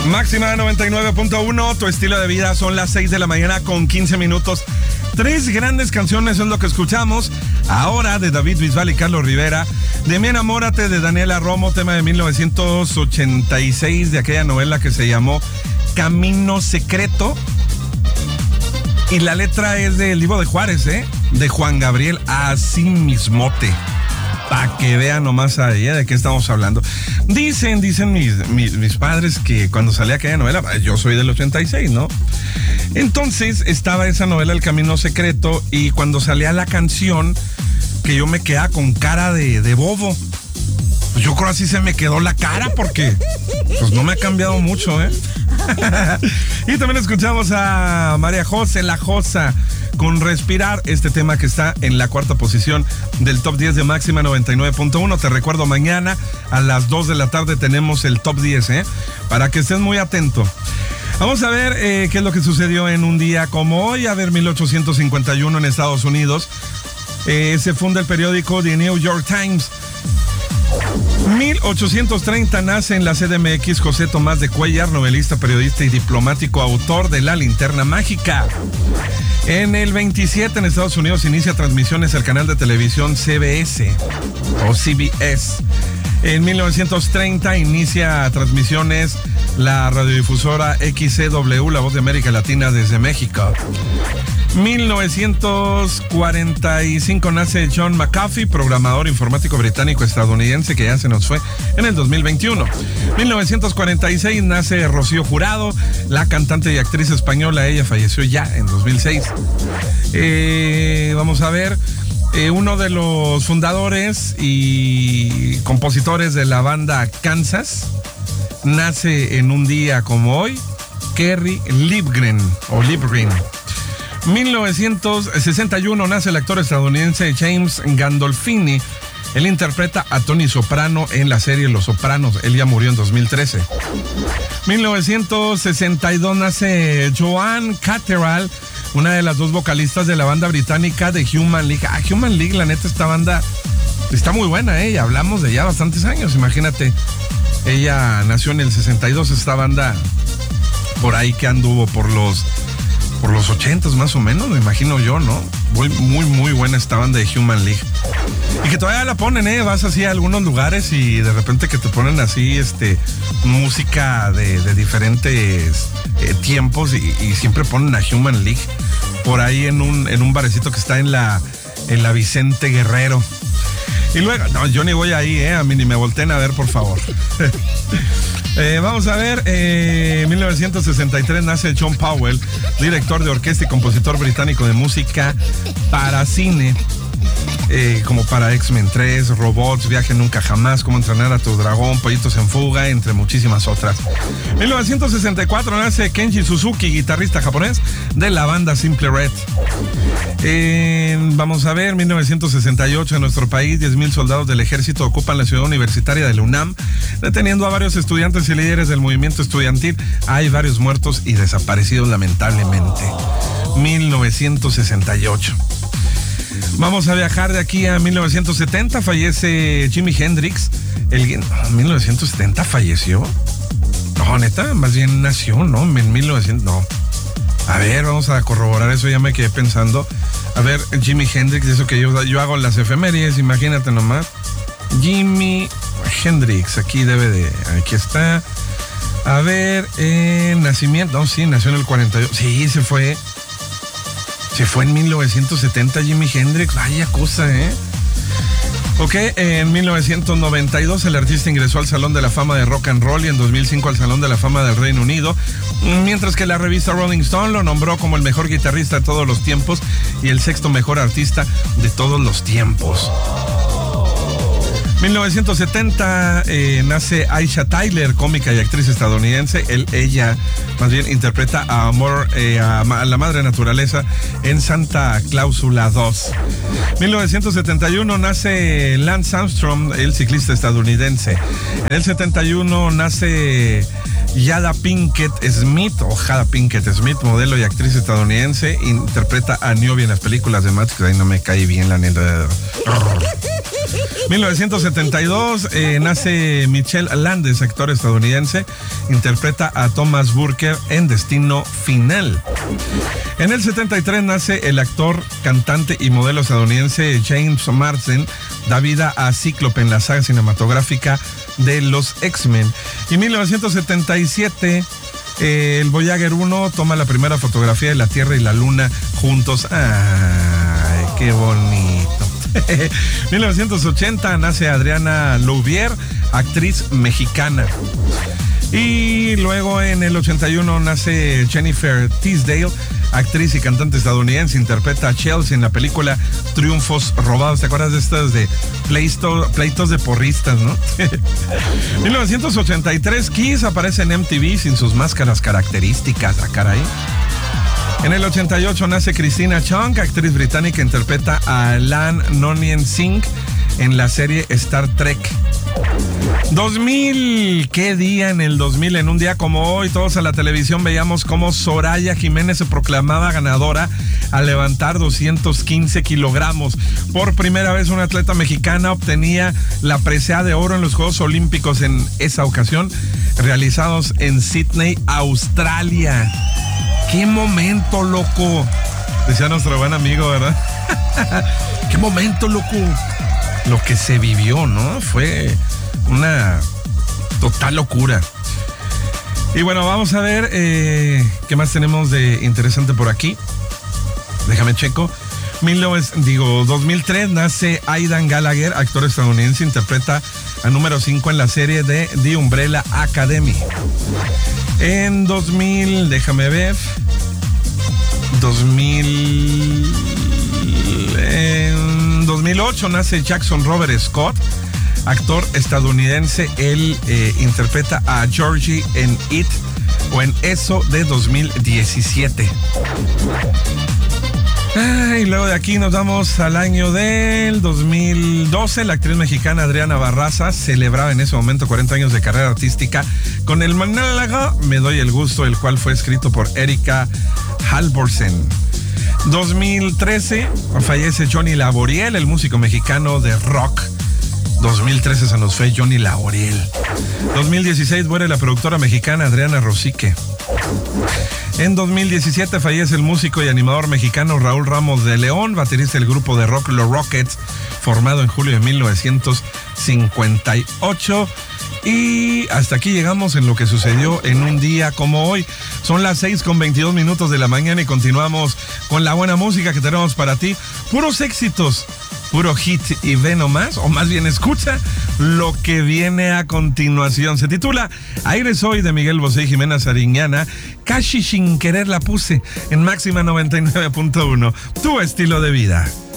Máxima 99.1, tu estilo de vida. Son las 6 de la mañana con 15 minutos. 3 grandes canciones es lo que escuchamos ahora de David Bisbal y Carlos Rivera. De Mi Enamórate de Daniela Romo, tema de 1986 de aquella novela que se llamó Camino Secreto. Y la letra es del libro de Juárez, de Juan Gabriel, así mismote. Para que vean nomás ahí de qué estamos hablando. Dicen mis padres que cuando salía aquella novela, yo soy del 86, ¿no? Entonces estaba esa novela El Camino Secreto y cuando salía la canción, que yo me quedaba con cara de bobo. Pues yo creo así se me quedó la cara porque pues no me ha cambiado mucho, Y también escuchamos a María José La Josa con Respirar, este tema que está en la cuarta posición del top 10 de Máxima 99.1. Te recuerdo, mañana a las 2 de la tarde tenemos el top 10, para que estés muy atento. Vamos a ver qué es lo que sucedió en un día como hoy. A ver, 1851 en Estados Unidos. Se funda el periódico The New York Times. 1830 nace en la CDMX José Tomás de Cuellar, novelista, periodista y diplomático, autor de La Linterna Mágica. En el 27 en Estados Unidos inicia transmisiones al canal de televisión CBS o CBS. En 1930 inicia transmisiones la radiodifusora XCW, La Voz de América Latina desde México. 1945 nace John McAfee, programador informático británico-estadounidense que ya se nos fue en el 2021. 1946 nace Rocío Jurado, la cantante y actriz española. Ella falleció ya en 2006. Vamos a ver, uno de los fundadores y compositores de la banda Kansas nace en un día como hoy, Kerry Livgren o Livgren. 1961 nace el actor estadounidense James Gandolfini. Él interpreta a Tony Soprano en la serie Los Sopranos. Él ya murió en 2013. 1962 nace Joan Catterall, una de las dos vocalistas de la banda británica de Human League. Human League, la neta, esta banda está muy buena, ya hablamos de ya bastantes años, imagínate. Ella nació en el 62, esta banda por ahí que anduvo por los 80s más o menos, me imagino yo, ¿no? Muy buena esta banda de Human League. Y que todavía la ponen, vas así a algunos lugares y de repente que te ponen así, música de diferentes tiempos y siempre ponen a Human League por ahí en un barecito que está en la Vicente Guerrero. Y luego, no, yo ni voy ahí, a mí ni me volteen a ver, por favor. Vamos a ver, 1963 nace John Powell, director de orquesta y compositor británico de música para cine, como para X-Men 3, Robots, Viaje Nunca Jamás, Cómo Entrenar a Tu Dragón, Pollitos en Fuga, entre muchísimas otras. 1964 nace Kenji Suzuki, guitarrista japonés de la banda Simple Red. Vamos a ver, 1968 en nuestro país, 10,000 soldados del ejército ocupan la ciudad universitaria de la UNAM, deteniendo a varios estudiantes y líderes del movimiento estudiantil. Hay varios muertos y desaparecidos lamentablemente. 1968. Vamos a viajar de aquí a 1970, fallece Jimi Hendrix. 1970 falleció. No, neta, más bien nació, ¿no? En 1900, no. A ver, vamos a corroborar eso, ya me quedé pensando. A ver, Jimi Hendrix, eso que yo hago las efemérides, imagínate nomás. Jimi Hendrix, aquí está. A ver, nacimiento, no, sí, nació en el 42. Sí, se fue en 1970 Jimi Hendrix, vaya cosa, Ok, en 1992 el artista ingresó al Salón de la Fama de Rock and Roll y en 2005 al Salón de la Fama del Reino Unido, mientras que la revista Rolling Stone lo nombró como el mejor guitarrista de todos los tiempos y el 6º mejor artista de todos los tiempos. 1970 nace Aisha Tyler, cómica y actriz estadounidense. Ella más bien interpreta a la madre naturaleza en Santa Cláusula 2. 1971 nace Lance Armstrong, el ciclista estadounidense. En el 71 nace Jada Pinkett Smith, modelo y actriz estadounidense. Interpreta a Niobe en las películas de Matrix. Ahí no me cae bien la neta. 1972 nace Michelle Landes, actor estadounidense, interpreta a Thomas Burke en Destino Final. En el 73 nace el actor, cantante y modelo estadounidense James Marsden, da vida a Cíclope en la saga cinematográfica de los X-Men. Y en 1977 el Voyager 1 toma la primera fotografía de la Tierra y la Luna juntos. ¡Ay, qué bonito! 1980 nace Adriana Louvier, actriz mexicana. Y luego en el 81 nace Jennifer Teasdale, actriz y cantante estadounidense, interpreta a Chelsea en la película Triunfos Robados. ¿Te acuerdas de estas de pleitos de porristas, no? 1983 Kiss aparece en MTV sin sus máscaras características. ¡Ah, caray! En el 88 nace Christina Chong, actriz británica, interpreta a Lan Nonien Singh en la serie Star Trek. 2000, ¿qué día en el 2000? En un día como hoy, todos a la televisión veíamos cómo Soraya Jiménez se proclamaba ganadora al levantar 215 kilogramos. Por primera vez una atleta mexicana obtenía la presea de oro en los Juegos Olímpicos en esa ocasión, realizados en Sydney, Australia. ¡Qué momento, loco! Decía nuestro buen amigo, ¿verdad? ¡Qué momento, loco! Lo que se vivió, ¿no? Fue una total locura. Y bueno, vamos a ver qué más tenemos de interesante por aquí. Déjame checo. 2003 nace Aidan Gallagher, actor estadounidense, interpreta a número 5 en la serie de The Umbrella Academy. En 2000, déjame ver. En 2008 nace Jackson Robert Scott, actor estadounidense. Él interpreta a Georgie en It o en Eso de 2017. Y luego de aquí nos vamos al año del 2012. La actriz mexicana Adriana Barraza celebraba en ese momento 40 años de carrera artística con el monólogo Me doy el gusto, el cual fue escrito por Erika Halvorsen. 2013 fallece Johnny Laboriel, el músico mexicano de rock. 2013 se nos fue Johnny Laboriel. 2016 muere la productora mexicana Adriana Rosique. En 2017 fallece el músico y animador mexicano Raúl Ramos de León, baterista del grupo de rock Los Rockets, formado en julio de 1958. Y hasta aquí llegamos en lo que sucedió en un día como hoy. Son las 6:22 de la mañana y continuamos con la buena música que tenemos para ti. Puros éxitos, puro hit, y ve nomás, o más bien escucha lo que viene a continuación. Se titula Aire Soy, de Miguel Bosé y Jimena Sariñana. Casi sin querer la puse en Máxima 99.1. Tu estilo de vida.